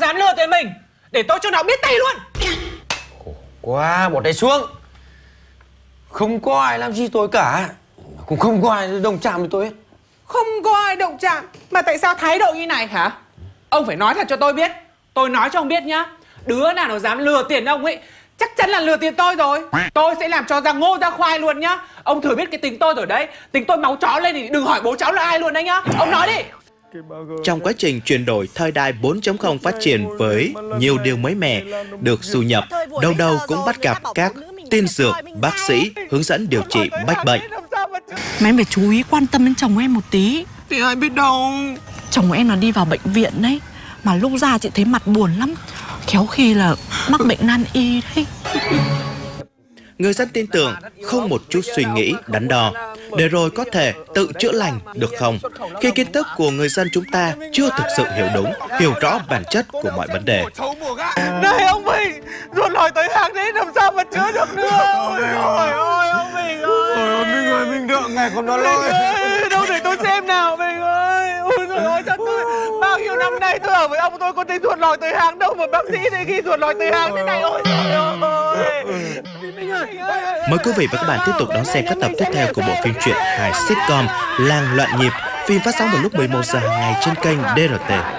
dám lừa tiền mình, để tôi cho nó biết tay luôn. Khổ quá, bỏ tay xuống. Không có ai làm gì tôi cả, cũng không có ai đồng chạm với tôi hết. Không có ai động chạm, mà tại sao thái độ như này hả? Ông phải nói thật cho tôi biết. Tôi nói cho ông biết nhá, đứa nào nó dám lừa tiền ông ấy chắc chắn là lừa tiền tôi rồi. Tôi sẽ làm cho ra ngô ra khoai luôn nhá. Ông thử biết cái tính tôi rồi đấy. Tính tôi máu chó lên thì đừng hỏi bố cháu là ai luôn đấy nhá. Ông nói đi. Trong quá trình chuyển đổi thời đại 4.0 phát triển với nhiều điều mới mẻ được du nhập, đâu đâu cũng bắt gặp các tiên dược, bác sĩ hướng dẫn điều trị bách bệnh. Mà em phải chú ý quan tâm đến chồng em một tí. Thì ai biết đâu. Chồng em là đi vào bệnh viện đấy, mà lúc ra chị thấy mặt buồn lắm, khéo khi là mắc bệnh nan y đấy. Người dân tin tưởng, không một chút suy nghĩ, đắn đo, để rồi có thể tự chữa lành được không? Khi kiến thức của người dân chúng ta chưa thực sự hiểu đúng, hiểu rõ bản chất của mọi vấn đề. Này ông Bình, ruột lòi tới hàng đấy làm sao mà chữa được nữa. Ôi ôi ông Bình ơi. Ôi Minh ơi, Minh đợi ngày còn nó lôi. Đâu để tôi xem nào Bình ơi. Ôi trời ơi, sao tôi bao nhiêu năm nay tôi ở với ông tôi có thấy ruột lòi tới hàng đâu mà bác sĩ thì khi ruột lòi tới hàng thế này. Ôi trời ơi. Bình ơi. Mời quý vị và các bạn tiếp tục đón xem các tập tiếp theo của bộ phim truyện hài sitcom Làng Loạn Nhịp, phim phát sóng vào lúc 11 giờ hàng ngày trên kênh DRT.